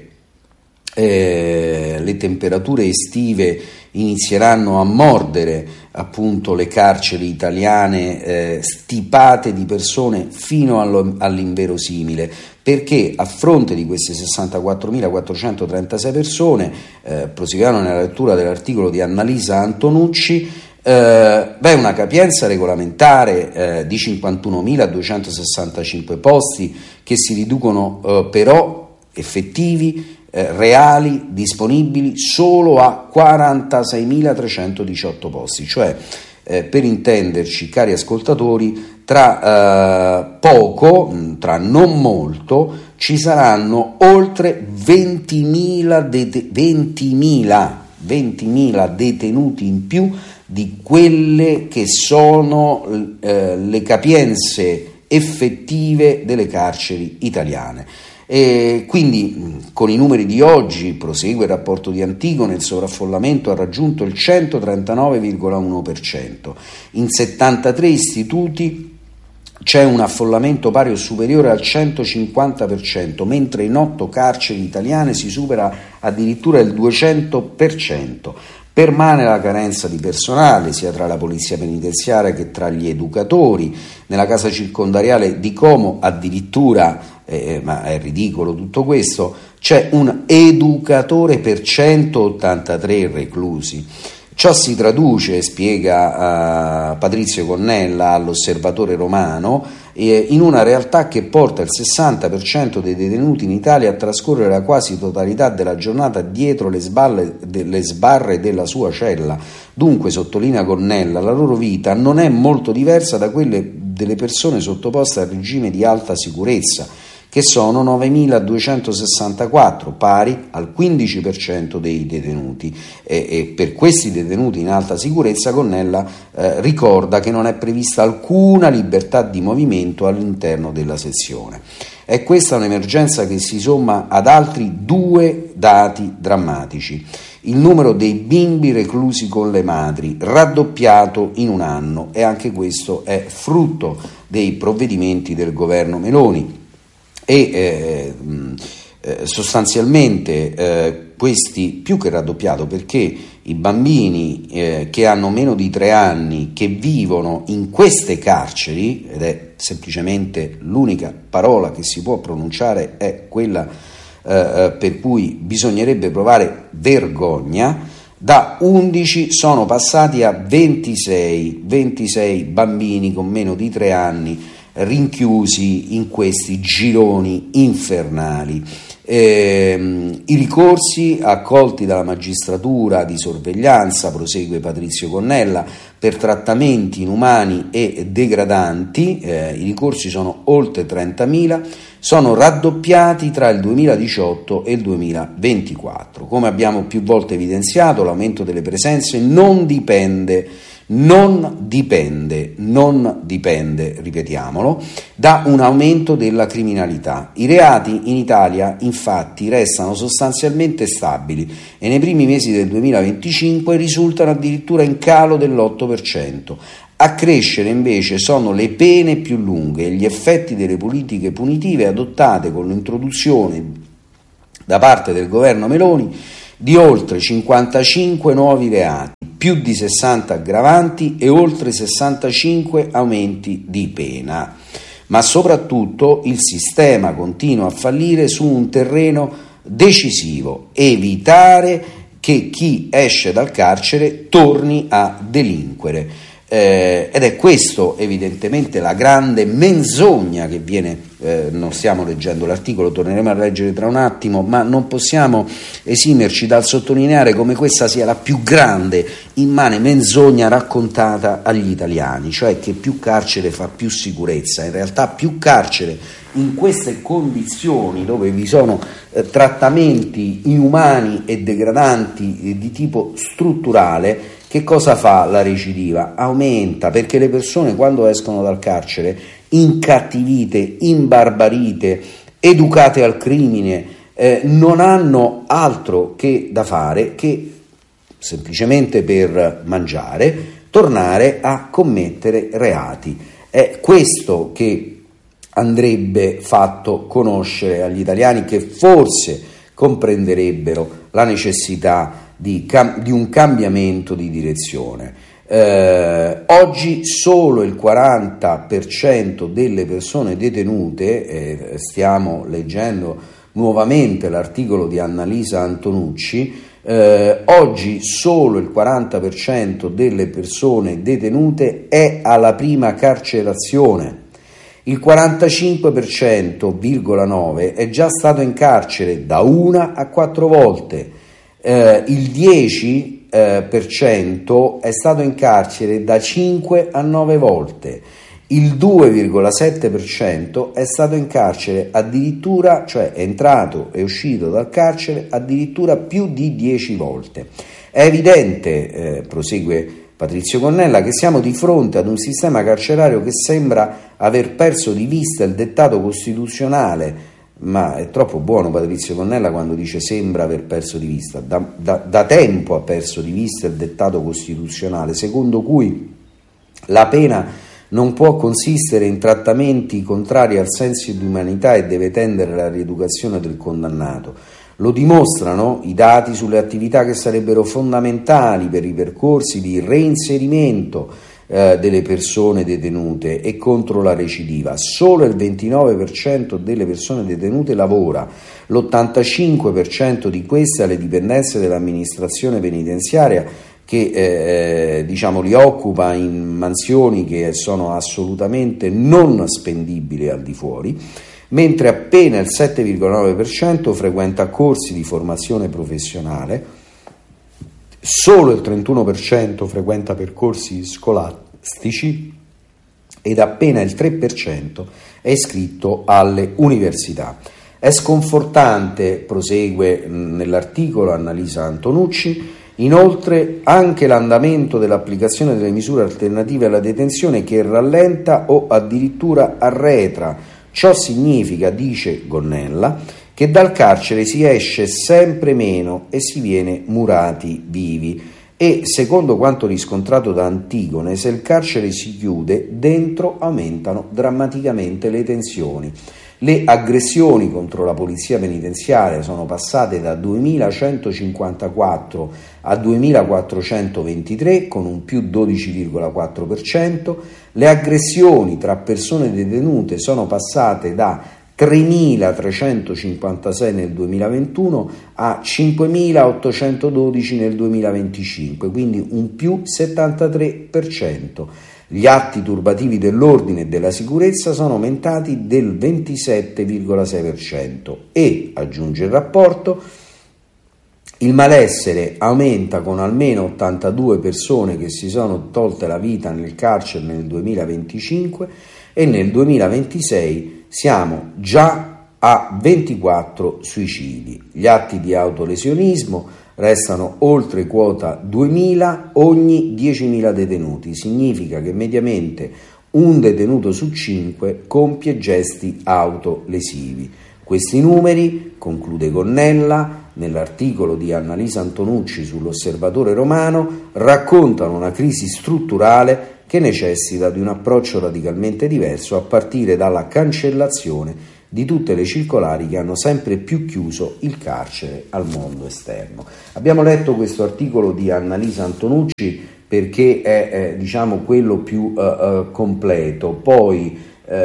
eh, le temperature estive inizieranno a mordere appunto le carceri italiane, eh, stipate di persone fino allo, all'inverosimile, perché a fronte di queste sessantaquattromilaquattrocentotrentasei persone, eh, proseguiamo nella lettura dell'articolo di Annalisa Antonucci, eh, beh, una capienza regolamentare eh, di cinquantunomiladuecentosessantacinque posti che si riducono eh, però effettivi, Eh, reali, disponibili solo a quarantaseimilatrecentodiciotto posti, cioè eh, per intenderci, cari ascoltatori, tra eh, poco, tra non molto, ci saranno oltre ventimila, dete- ventimila, ventimila detenuti in più di quelle che sono eh, le capienze effettive delle carceri italiane. E quindi con i numeri di oggi, prosegue il rapporto di Antigone, il sovraffollamento ha raggiunto il centotrentanove virgola uno per cento. In settantatré istituti c'è un affollamento pari o superiore al centocinquanta per cento, mentre in otto carceri italiane si supera addirittura il duecento per cento. Permane la carenza di personale sia tra la polizia penitenziaria che tra gli educatori. Nella casa circondariale di Como addirittura, eh, ma è ridicolo tutto questo, c'è un educatore per centottantatré reclusi. Ciò si traduce, spiega uh, Patrizio Connella all'Osservatore Romano, eh, in una realtà che porta il sessanta per cento dei detenuti in Italia a trascorrere la quasi totalità della giornata dietro le, sballe, de, le sbarre della sua cella. Dunque, sottolinea Connella, la loro vita non è molto diversa da quelle delle persone sottoposte al regime di alta sicurezza, che sono novemiladuecentosessantaquattro, pari al quindici per cento dei detenuti. E, e per questi detenuti in alta sicurezza Connella eh, ricorda che non è prevista alcuna libertà di movimento all'interno della sezione. È questa un'emergenza che si somma ad altri due dati drammatici. Il numero dei bimbi reclusi con le madri, raddoppiato in un anno, e anche questo è frutto dei provvedimenti del governo Meloni. E eh, eh, sostanzialmente eh, questi più che raddoppiato, perché i bambini eh, che hanno meno di tre anni che vivono in queste carceri, ed è semplicemente l'unica parola che si può pronunciare è quella eh, per cui bisognerebbe provare vergogna, da undici sono passati a ventisei, ventisei bambini con meno di tre anni rinchiusi in questi gironi infernali. Eh, I ricorsi accolti dalla magistratura di sorveglianza, prosegue Patrizio Gonnella, per trattamenti inumani e degradanti, eh, i ricorsi sono oltre trentamila, sono raddoppiati tra il duemiladiciotto e il duemilaventiquattro. Come abbiamo più volte evidenziato, l'aumento delle presenze non dipende Non dipende, non dipende, ripetiamolo, da un aumento della criminalità. I reati in Italia, infatti, restano sostanzialmente stabili e nei primi mesi del duemilaventicinque risultano addirittura in calo dell'otto per cento. A crescere invece sono le pene più lunghe e gli effetti delle politiche punitive adottate con l'introduzione da parte del governo Meloni di oltre cinquantacinque nuovi reati, più di sessanta aggravanti e oltre sessantacinque aumenti di pena. Ma soprattutto il sistema continua a fallire su un terreno decisivo: evitare che chi esce dal carcere torni a delinquere. Eh, ed è questo evidentemente la grande menzogna che viene, eh, non stiamo leggendo l'articolo, torneremo a leggere tra un attimo, ma non possiamo esimerci dal sottolineare come questa sia la più grande, immane menzogna raccontata agli italiani, cioè che più carcere fa più sicurezza. In realtà più carcere in queste condizioni, dove vi sono eh, trattamenti inumani e degradanti eh, di tipo strutturale, che cosa fa la recidiva? Aumenta, perché le persone quando escono dal carcere incattivite, imbarbarite, educate al crimine, eh, non hanno altro che da fare che semplicemente per mangiare tornare a commettere reati. È questo che andrebbe fatto conoscere agli italiani, che forse comprenderebbero la necessità Di, cam- di un cambiamento di direzione. Eh, oggi solo il quaranta per cento delle persone detenute, eh, stiamo leggendo nuovamente l'articolo di Annalisa Antonucci, eh, oggi solo il quaranta per cento delle persone detenute è alla prima carcerazione. Il quarantacinque per cento virgola nove è già stato in carcere da una a quattro volte. Uh, il dieci per cento è stato in carcere da cinque a nove volte, il due virgola sette per cento è stato in carcere addirittura, cioè è entrato e uscito dal carcere addirittura più di dieci volte. È evidente, eh, prosegue Patrizio Gonnella, che siamo di fronte ad un sistema carcerario che sembra aver perso di vista il dettato costituzionale. Ma è troppo buono Patrizio Gonnella quando dice sembra aver perso di vista. Da, da, da tempo ha perso di vista il dettato costituzionale, secondo cui la pena non può consistere in trattamenti contrari al senso di umanità e deve tendere alla rieducazione del condannato. Lo dimostrano i dati sulle attività che sarebbero fondamentali per i percorsi di reinserimento Eh, delle persone detenute e contro la recidiva. Solo il ventinove per cento delle persone detenute lavora, l'ottantacinque per cento di queste alle dipendenze dell'amministrazione penitenziaria, che eh, diciamo li occupa in mansioni che sono assolutamente non spendibili al di fuori, mentre appena il sette virgola nove per cento frequenta corsi di formazione professionale. Solo il trentuno per cento frequenta percorsi scolastici ed appena il tre per cento è iscritto alle università. È sconfortante, prosegue nell'articolo Annalisa Antonucci, inoltre anche l'andamento dell'applicazione delle misure alternative alla detenzione, che rallenta o addirittura arretra. Ciò significa, dice Gonnella, che dal carcere si esce sempre meno e si viene murati vivi. E, secondo quanto riscontrato da Antigone, se il carcere si chiude, dentro aumentano drammaticamente le tensioni. Le aggressioni contro la polizia penitenziaria sono passate da duemilacentocinquantaquattro a duemilaquattrocentoventitré, con un più dodici virgola quattro per cento. Le aggressioni tra persone detenute sono passate da tremilatrecentocinquantasei nel duemilaventuno a cinquemilaottocentododici nel duemilaventicinque, quindi un più settantatré per cento. Gli atti turbativi dell'ordine e della sicurezza sono aumentati del ventisette virgola sei per cento e, aggiunge il rapporto, il malessere aumenta con almeno ottantadue persone che si sono tolte la vita nel carcere nel duemilaventicinque e nel duemilaventisei siamo già a ventiquattro suicidi. Gli atti di autolesionismo restano oltre quota duemila ogni diecimila detenuti. Significa che mediamente un detenuto su cinque compie gesti autolesivi. Questi numeri, conclude Gonnella, nell'articolo di Annalisa Antonucci sull'Osservatore Romano, raccontano una crisi strutturale che necessita di un approccio radicalmente diverso a partire dalla cancellazione di tutte le circolari che hanno sempre più chiuso il carcere al mondo esterno. Abbiamo letto questo articolo di Annalisa Antonucci perché è, è diciamo quello più uh, uh, completo. Poi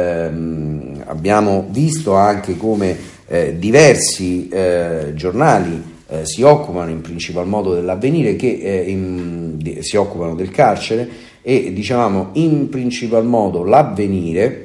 ehm, abbiamo visto anche come eh, diversi eh, giornali eh, si occupano in principal modo dell'Avvenire, che eh, in, di, si occupano del carcere, e diciamo in principal modo l'Avvenire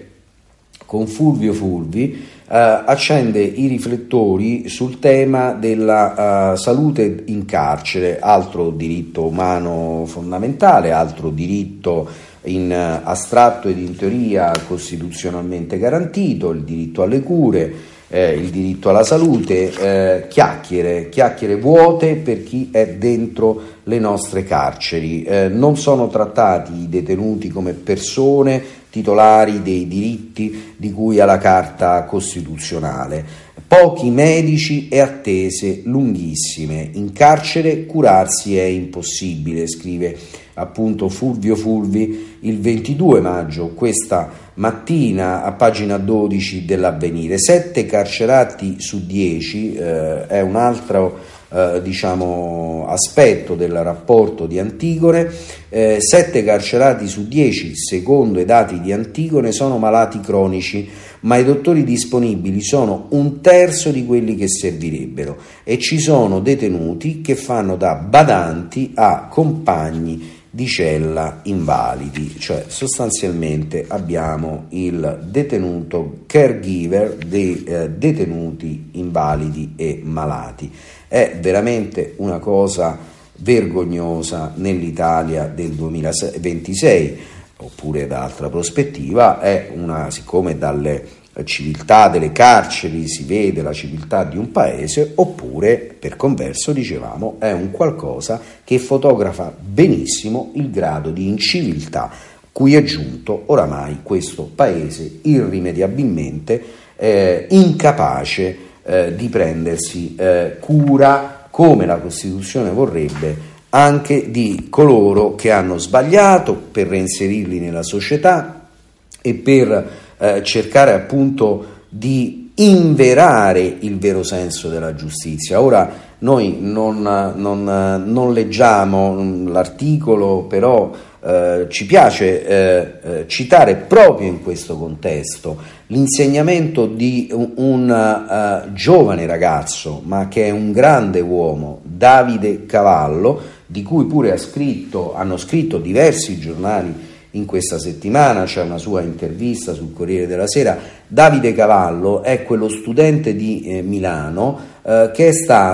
con Fulvio Fulvi Uh, accende i riflettori sul tema della uh, salute in carcere, altro diritto umano fondamentale, altro diritto in uh, astratto ed in teoria costituzionalmente garantito, il diritto alle cure, eh, il diritto alla salute, eh, chiacchiere, chiacchiere vuote per chi è dentro le nostre carceri. Eh, non sono trattati i detenuti come persone titolari dei diritti di cui alla Carta Costituzionale. Pochi medici e attese lunghissime. In carcere curarsi è impossibile, scrive appunto Fulvio Fulvi il ventidue maggio, questa mattina, a pagina dodici dell'Avvenire. Sette carcerati su dieci eh, è un altro Eh, diciamo aspetto del rapporto di Antigone. eh, sette carcerati su dieci, secondo i dati di Antigone, sono malati cronici, ma i dottori disponibili sono un terzo di quelli che servirebbero, e ci sono detenuti che fanno da badanti a compagni di cella invalidi, cioè sostanzialmente abbiamo il detenuto caregiver dei eh, detenuti invalidi e malati. È veramente una cosa vergognosa nell'Italia del duemilaventisei, oppure dall'altra prospettiva è una, siccome dalle civiltà delle carceri si vede la civiltà di un paese, oppure per converso, dicevamo, è un qualcosa che fotografa benissimo il grado di inciviltà cui è giunto oramai questo paese, irrimediabilmente eh, incapace eh, di prendersi eh, cura, come la Costituzione vorrebbe, anche di coloro che hanno sbagliato, per reinserirli nella società e per eh, cercare appunto di inverare il vero senso della giustizia. Ora noi non, non, non leggiamo l'articolo, però eh, ci piace eh, eh, citare proprio in questo contesto l'insegnamento di un, un uh, giovane ragazzo, ma che è un grande uomo, Davide Cavallo, di cui pure ha scritto, hanno scritto diversi giornali in questa settimana. C'è una sua intervista sul Corriere della Sera. Davide Cavallo è quello studente di eh, Milano eh, che è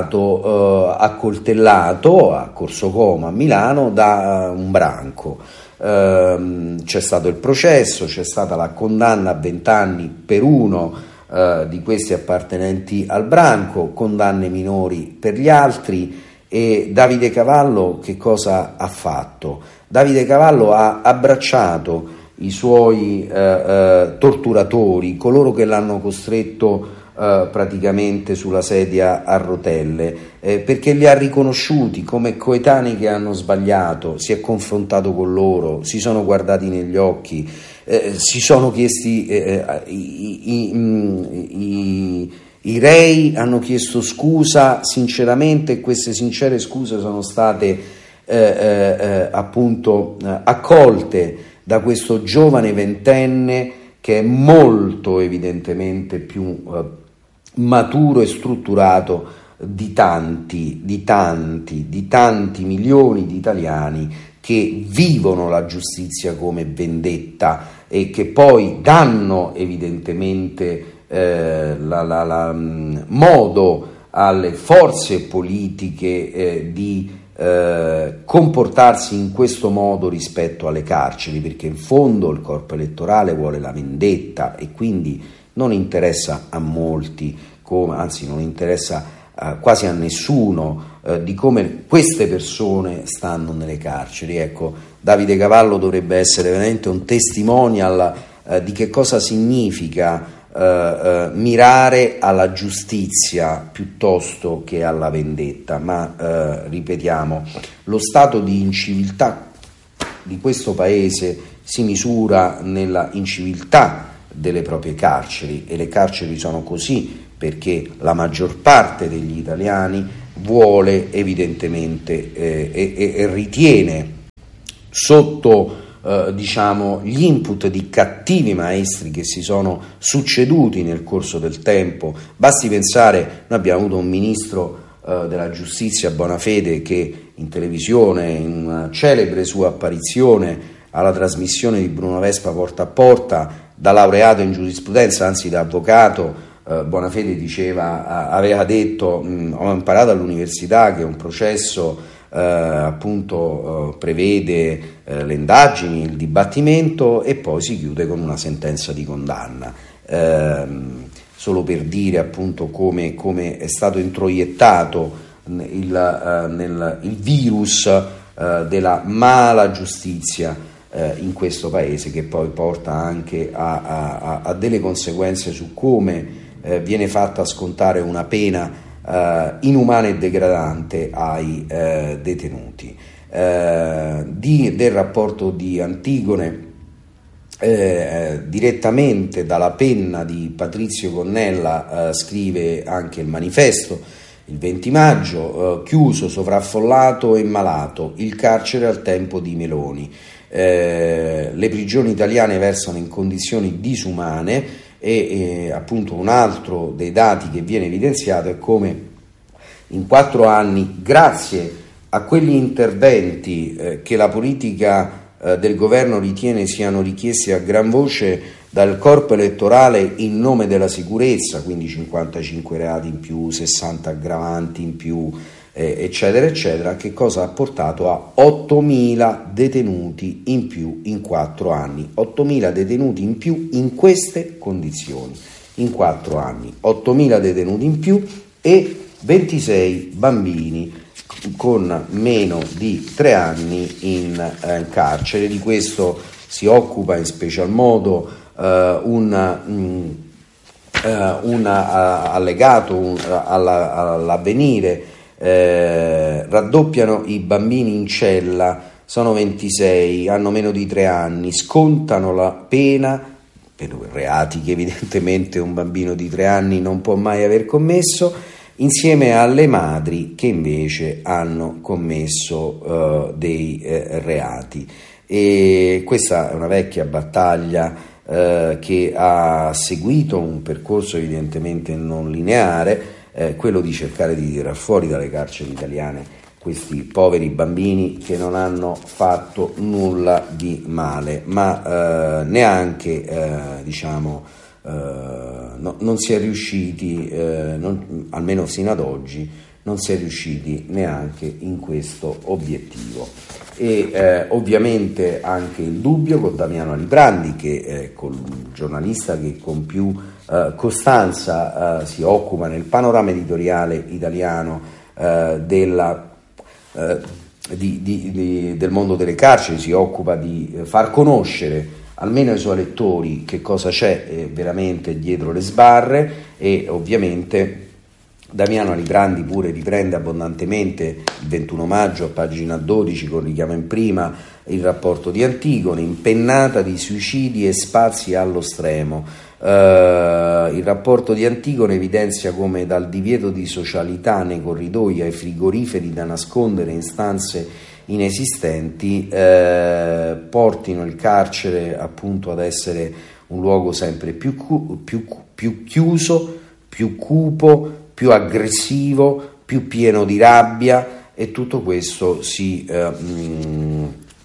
stato eh, accoltellato a Corso Como a Milano da uh, un branco. Eh, c'è stato il processo, c'è stata la condanna a vent'anni per uno eh, di questi appartenenti al branco, condanne minori per gli altri. E Davide Cavallo che cosa ha fatto? Davide Cavallo ha abbracciato i suoi eh, eh, torturatori, coloro che l'hanno costretto eh, praticamente sulla sedia a rotelle, eh, perché li ha riconosciuti come coetanei che hanno sbagliato, si è confrontato con loro, si sono guardati negli occhi, eh, si sono chiesti eh, i, i, i, i rei hanno chiesto scusa sinceramente, e queste sincere scuse sono state Eh, eh, appunto eh, accolte da questo giovane ventenne che è molto evidentemente più eh, maturo e strutturato di tanti, di tanti, di tanti milioni di italiani che vivono la giustizia come vendetta e che poi danno evidentemente eh, la, la, la, modo alle forze politiche eh, di eh, comportarsi in questo modo rispetto alle carceri, perché in fondo il corpo elettorale vuole la vendetta e quindi non interessa a molti, come, anzi non interessa eh, quasi a nessuno eh, di come queste persone stanno nelle carceri. Ecco, Davide Cavallo dovrebbe essere veramente un testimonial eh, di che cosa significa Uh, uh, mirare alla giustizia piuttosto che alla vendetta, ma uh, ripetiamo, lo stato di inciviltà di questo paese si misura nella inciviltà delle proprie carceri, e le carceri sono così perché la maggior parte degli italiani vuole evidentemente eh, e, e ritiene sotto Uh, diciamo gli input di cattivi maestri che si sono succeduti nel corso del tempo. Basti pensare, noi abbiamo avuto un ministro uh, della giustizia, Bonafede, che in televisione, in una celebre sua apparizione alla trasmissione di Bruno Vespa Porta a Porta, da laureato in giurisprudenza, anzi da avvocato, uh, Bonafede diceva, uh, aveva detto mh, ho imparato all'università che un processo Uh, appunto uh, prevede uh, le indagini, il dibattimento e poi si chiude con una sentenza di condanna, uh, solo per dire appunto come, come è stato introiettato il, uh, nel, il virus uh, della mala giustizia uh, in questo paese, che poi porta anche a, a, a delle conseguenze su come uh, viene fatta scontare una pena Uh, inumana e degradante ai uh, detenuti. Uh, di, del rapporto di Antigone, uh, direttamente dalla penna di Patrizio Connella, uh, scrive anche il manifesto il venti maggio, uh, chiuso, sovraffollato e malato, il carcere al tempo di Meloni. Uh, le prigioni italiane versano in condizioni disumane. E eh, appunto un altro dei dati che viene evidenziato è come in quattro anni, grazie a quegli interventi eh, che la politica eh, del governo ritiene siano richiesti a gran voce dal corpo elettorale in nome della sicurezza, quindi cinquantacinque reati in più, sessanta aggravanti in più, eh, eccetera eccetera, che cosa ha portato a ottomila detenuti in più in quattro anni, ottomila detenuti in più in queste condizioni, in quattro anni, ottomila detenuti in più e ventisei bambini con meno di tre anni in eh, carcere. Di questo si occupa in special modo eh, un, mm, eh, un allegato un, alla, all'Avvenire. Eh, raddoppiano i bambini in cella, sono ventisei, hanno meno di tre anni, scontano la pena per reati che evidentemente un bambino di tre anni non può mai aver commesso, insieme alle madri che invece hanno commesso uh, dei eh, reati. E questa è una vecchia battaglia uh, che ha seguito un percorso evidentemente non lineare, Eh, quello di cercare di tirar fuori dalle carceri italiane questi poveri bambini che non hanno fatto nulla di male, ma eh, neanche eh, diciamo eh, no, non si è riusciti, eh, non, almeno sino ad oggi, non si è riusciti neanche in questo obiettivo. E eh, ovviamente anche il dubbio con Damiano Alibrandi, che è col giornalista che con più eh, costanza eh, si occupa nel panorama editoriale italiano eh, della, eh, di, di, di, del mondo delle carceri, si occupa di far conoscere almeno ai suoi lettori che cosa c'è eh, veramente dietro le sbarre. E ovviamente Damiano Alibrandi pure riprende abbondantemente il ventuno maggio a pagina dodici con richiamo in prima il rapporto di Antigone, impennata di suicidi e spazi allo stremo. Uh, il rapporto di Antigone evidenzia come dal divieto di socialità nei corridoi ai frigoriferi da nascondere in stanze inesistenti eh, portino il carcere appunto ad essere un luogo sempre più, cu- più, più chiuso, più cupo, più aggressivo, più pieno di rabbia, e tutto questo si, eh, mh,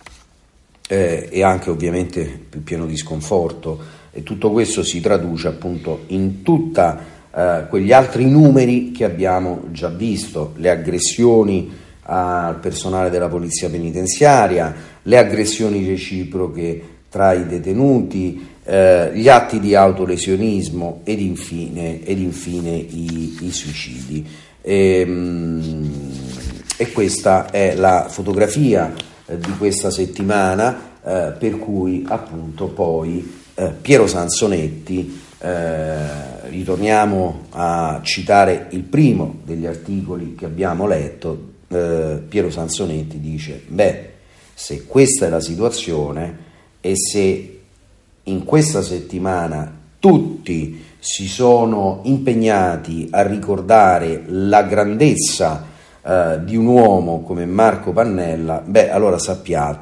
eh, e anche ovviamente più pieno di sconforto, e tutto questo si traduce appunto in tutta eh, quegli altri numeri che abbiamo già visto: le aggressioni al personale della polizia penitenziaria, le aggressioni reciproche tra i detenuti, eh, gli atti di autolesionismo ed infine, ed infine i, i suicidi. E, e questa è la fotografia eh, di questa settimana, eh, per cui appunto poi eh, Piero Sansonetti, eh, ritorniamo a citare il primo degli articoli che abbiamo letto, eh, Piero Sansonetti dice: beh, se questa è la situazione e se in questa settimana tutti si sono impegnati a ricordare la grandezza eh, di un uomo come Marco Pannella, beh, allora sappiate